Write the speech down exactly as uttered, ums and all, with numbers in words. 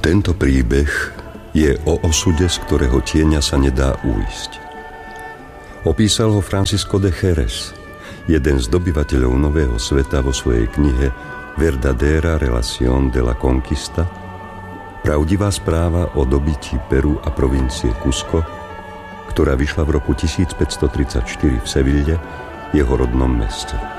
Tento príbeh je o osude, z ktorého tieňa sa nedá újsť. Opísal ho Francisco de Jerez, jeden z dobyvateľov Nového sveta vo svojej knihe Verdadera relación de la conquista, pravdivá správa o dobytí Peru a provincie Cusco, ktorá vyšla v roku tisícpäťstotridsaťštyri v Seville, jeho rodnom meste.